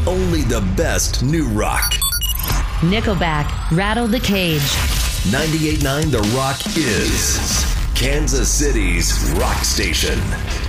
only the best new rock. Nickelback, Rattle the Cage. 98.9 The Rock is Kansas City's rock station.